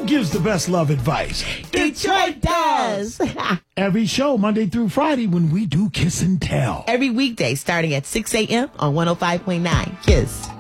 Who gives the best love advice? Detroit does. Every show, Monday through Friday, when we do Kiss and Tell. Every weekday starting at 6 a.m. on 105.9 KISS.